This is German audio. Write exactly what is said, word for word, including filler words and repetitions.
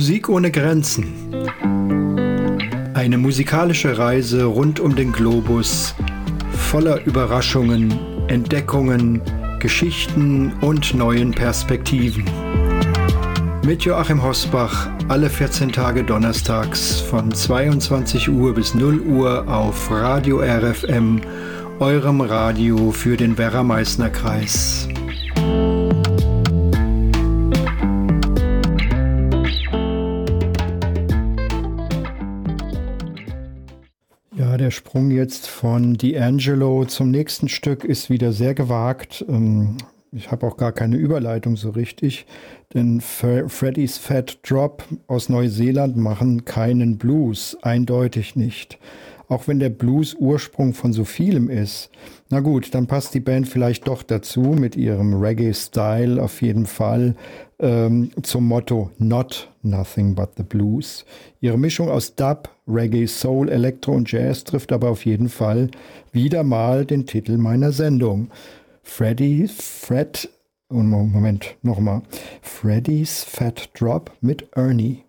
Musik ohne Grenzen. Eine musikalische Reise rund um den Globus, voller Überraschungen, Entdeckungen, Geschichten und neuen Perspektiven. Mit Joachim Hosbach alle vierzehn Tage donnerstags von zweiundzwanzig Uhr bis null Uhr auf Radio R F M, eurem Radio für den Werra-Meißner-Kreis. Ja, der Sprung jetzt von D'Angelo zum nächsten Stück ist wieder sehr gewagt. Ich habe auch gar keine Überleitung so richtig, denn Freddy's Fat Drop aus Neuseeland machen keinen Blues, eindeutig nicht. Auch wenn der Blues Ursprung von so vielem ist. Na gut, dann passt die Band vielleicht doch dazu mit ihrem Reggae-Style auf jeden Fall ähm, zum Motto Not Nothing But The Blues. Ihre Mischung aus Dub, Reggae, Soul, Elektro und Jazz trifft aber auf jeden Fall wieder mal den Titel meiner Sendung. Freddy, Fred, Moment, nochmal. Freddy's Fat Drop mit Ernie.